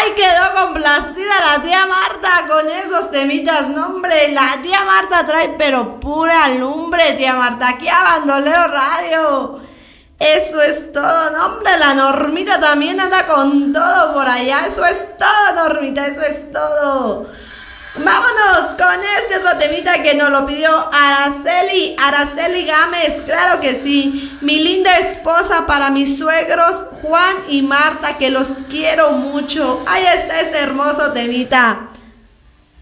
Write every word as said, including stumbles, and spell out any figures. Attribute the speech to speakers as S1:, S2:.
S1: Ay, quedó complacida la tía Marta con esos temitas. No, hombre, la tía Marta trae pero pura lumbre, tía Marta, aquí a Bandolero Radio. Eso es todo, no, hombre, la Normita también anda con todo por allá. Eso es todo, Normita, eso es todo. Vámonos con este otro temita que nos lo pidió Araceli, Araceli Gámez, claro que sí. Mi linda esposa para mis suegros Juan y Marta, que los quiero mucho. Ahí está este hermoso temita.